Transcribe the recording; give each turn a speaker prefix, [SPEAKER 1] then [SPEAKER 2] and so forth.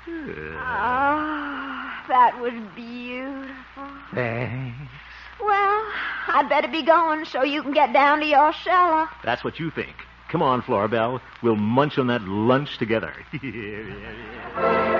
[SPEAKER 1] That was beautiful.
[SPEAKER 2] Thanks.
[SPEAKER 1] Well, I'd better be going so you can get down to your cellar.
[SPEAKER 3] That's what you think. Come on, Florabelle. We'll munch on that lunch together.